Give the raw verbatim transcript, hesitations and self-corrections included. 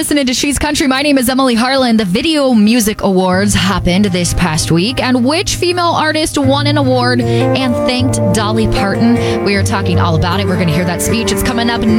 listening to She's Country. My name is Emily Harlan. The Video Music Awards happened this past week, and which female artist won an award and thanked Dolly Parton? We are talking all about it. We're going to hear that speech. It's coming up next.